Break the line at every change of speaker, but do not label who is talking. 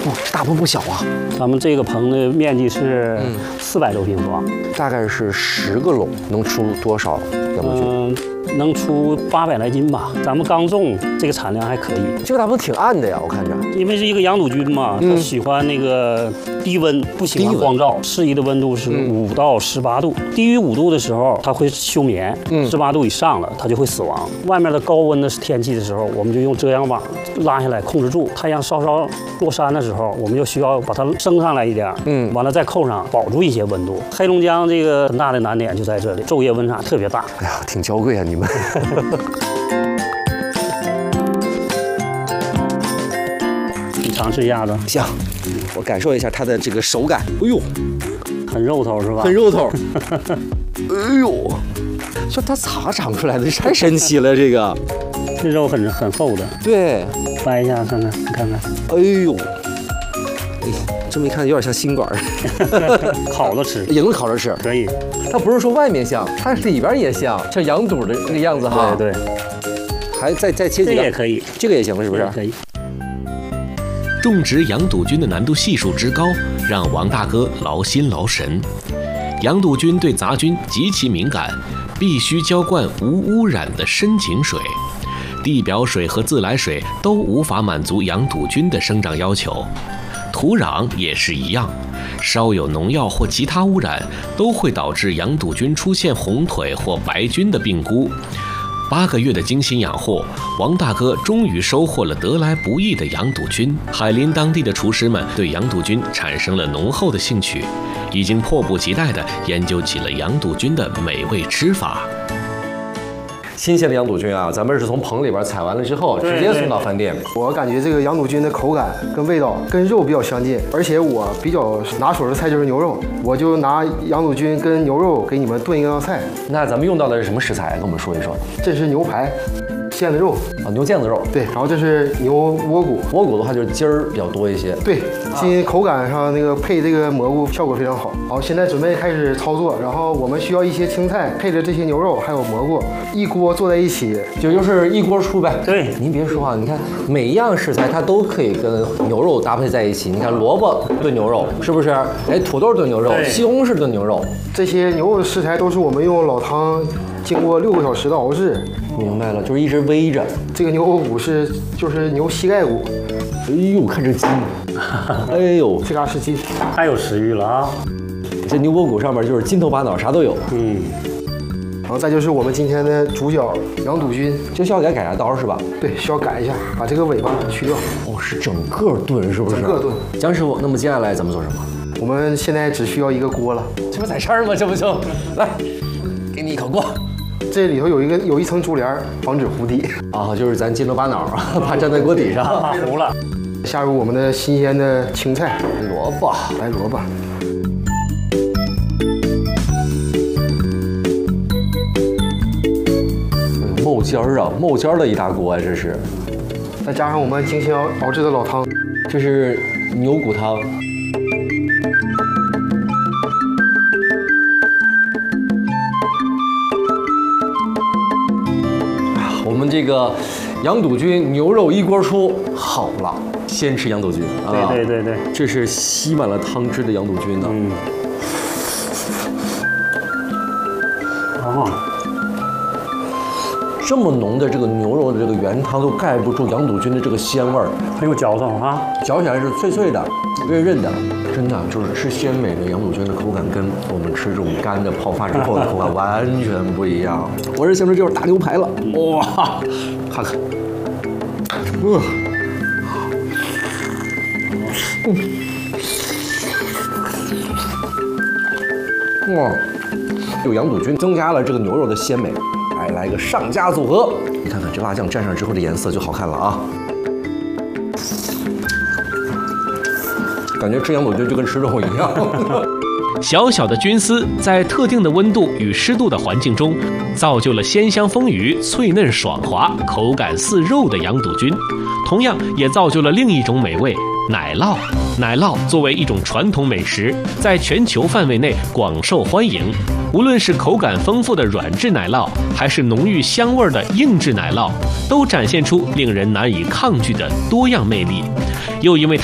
哇，这大棚不小啊！
咱们这个棚的面积是400多平方，
大概是10个垄，能出多少羊肚菌？
能出800来斤吧。咱们刚种，这个产量还可以。
这个大棚挺暗的呀，我看着。
因为是一个羊肚菌嘛，它喜欢那个低温，不喜欢光照，适宜的温度是5到18度。低于5度的时候，它会休眠；18度以上了，它就会死亡。外面的高温的天气的时候，我们就用遮阳网拉下来控制住。太阳稍稍落山的时候，我们就需要把它升上来一点，完了再扣上，保住一些温度。黑龙江这个很大的难点就在这里，昼夜温差特别大。
哎呀，挺娇贵啊，你们。
你尝试一下子，
行，我感受一下它的这个手感。哎呦，
很肉头是吧？
很肉头。哎呦，说它咋长出来的？太神奇了，这个。
这肉很厚的。
对，
掰一下看看，你看看。
哎呦，哎，这么一看有点像心管。
烤着吃
也能烤着吃，
可以。
它不是说外面像，它里边也像羊肚的那个样子哈。
对对。
还再切几个，
这个也可以，
这个也行，是不是？
可以。
种植羊肚菌的难度系数之高，让王大哥劳心劳神。羊肚菌对杂菌极其敏感，必须浇灌无污染的深井水，地表水和自来水都无法满足羊肚菌的生长要求。土壤也是一样，稍有农药或其他污染，都会导致羊肚菌出现红腿或白菌的病菇。8个月的精心养护，王大哥终于收获了得来不易的羊肚菌。海林当地的厨师们对羊肚菌产生了浓厚的兴趣，已经迫不及待地研究起了羊肚菌的美味吃法。
新鲜的羊肚菌啊，咱们是从棚里边采完了之后，直接送到饭店。
我感觉这个羊肚菌的口感跟味道跟肉比较相近，而且我比较拿手的菜就是牛肉，我就拿羊肚菌跟牛肉给你们炖一道菜。
那咱们用到的是什么食材？跟我们说一说。
这是牛排。腱子肉
啊，牛腱子肉，
对，然后这是牛窝骨，
窝骨的话就是筋儿比较多一些，
对，今口感上那个配这个蘑菇效果非常好。好，现在准备开始操作，然后我们需要一些青菜，配着这些牛肉还有蘑菇，一锅做在一起，
就是一锅出呗。
对，
您别说啊，你看每一样食材它都可以跟牛肉搭配在一起。你看萝卜炖牛肉是不是？哎，土豆炖牛肉，西红柿炖牛肉，
这些牛肉的食材都是我们用老汤经过6个小时的熬制。
明白了，就是一直煨着。
这个牛窝骨就是牛膝盖骨。
哎呦，看这筋！哎呦，
这嘎是筋，
太有食欲了啊！
这牛窝骨上面就是筋头巴脑啥都有。
然后再就是我们今天的主角羊肚菌，
这需要给它改下刀是吧？
对，需要改一下，把这个尾巴去掉。
哦，是整个炖是不是？
整个炖。
姜师傅，那么接下来咱们做什么？
我们现在只需要一个锅了。
这不在这儿吗？这不就来，给你一口锅。
这里头有一层珠帘，防止糊底
啊，就是咱筋头巴脑，怕粘在锅底上，
怕糊了。
下入我们的新鲜的青菜、
萝卜、
白萝卜，
冒尖儿啊，冒尖儿的一大锅啊，这是。
再加上我们精心熬制的老汤，
这是牛骨汤。我们这个羊肚菌牛肉一锅出，好了，先吃羊肚菌啊！
对对对对，
这是吸满了汤汁的羊肚菌呢。这么浓的这个牛肉的这个原汤都盖不住羊肚菌的这个鲜味儿，
很有嚼头啊，
嚼起来是脆脆的、韧韧的，真的就是吃鲜美的羊肚菌的口感跟我们吃这种干的泡发之后的口感完全不一样。我这现在就是大牛排了，哇，看看，哇，有羊肚菌增加了这个牛肉的鲜美。来一个上佳组合，你看看这辣酱蘸上之后的颜色就好看了啊！感觉吃羊肚菌就跟吃肉一样。
小小的菌丝在特定的温度与湿度的环境中，造就了鲜香丰腴、脆嫩爽滑、口感似肉的羊肚菌，同样也造就了另一种美味——奶酪。奶酪作为一种传统美食，在全球范围内广受欢迎。无论是口感丰富的软质奶酪，还是浓郁香味的硬质奶酪，都展现出令人难以抗拒的多样魅力。又因为